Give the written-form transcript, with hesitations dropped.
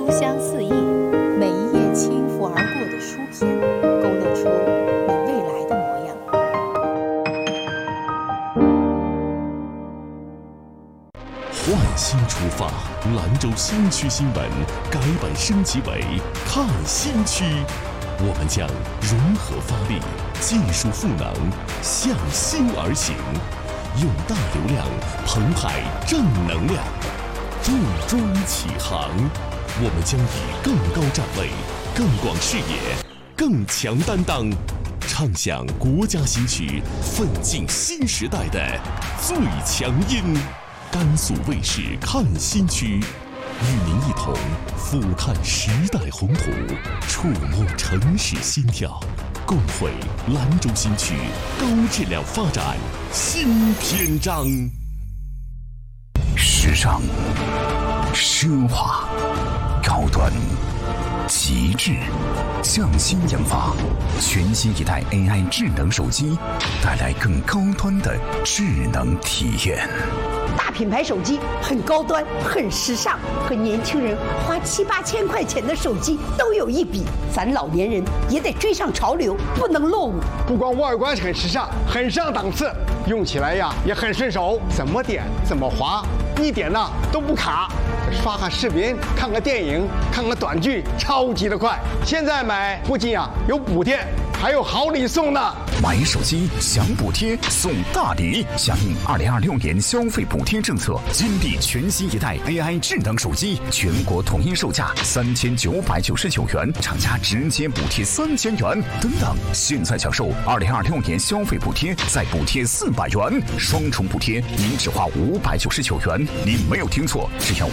香四溢，每一页轻拂而过的书篇，勾勒出你未来的模样。 换新出发，兰州新区新闻改版升级为看新区。我们将融合发力，技术赋能，向新而行，用大流量澎湃正能量，重装启航。我们将以更高站位、更广视野、更强担当，唱响国家新曲奋进新时代的最强音。甘肃卫视看新区，与您一同俯瞰时代宏图，触摸城市心跳，共绘兰州新区高质量发展新篇章。 时尚、奢华、高端、极致，匠心研发，全新一代 AI 智能手机，带来更高端的智能体验。 大品牌手机很高端，很时尚，和年轻人花7、8千块钱的手机都有一比。咱老年人也得追上潮流，不能落伍。 不光外观很时尚，很上档次，用起来呀也很顺手，怎么点怎么滑，一点呢都不卡。刷个视频，看个电影，看个短剧，超级的快。现在买不仅有补贴，还有好礼送呢。 买手机享补贴送大礼，响应2026年消费补贴政策，金地全新一代 AI 智能手机，全国统一售价3999元，厂家直接补贴3000元。等等，现在享受2026年消费补贴，再补贴400元，双重补贴，您只花599元。您没有听错，只要